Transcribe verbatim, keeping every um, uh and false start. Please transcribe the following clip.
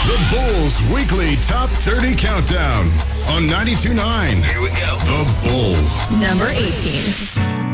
The Bulls Weekly Top thirty Countdown on ninety-two point nine. Here we go. The Bull. Number eighteen.